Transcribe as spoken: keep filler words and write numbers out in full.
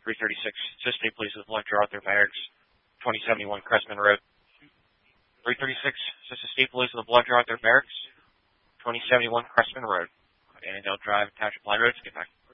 three thirty-six, Assist State Police with Electra Arthur Barracks, twenty seventy-one Cressman Road. three thirty-six, Assist State Police with Electra Arthur Barracks, twenty seventy-one Cressman Road. Annandale Drive, Township Line Road, get back.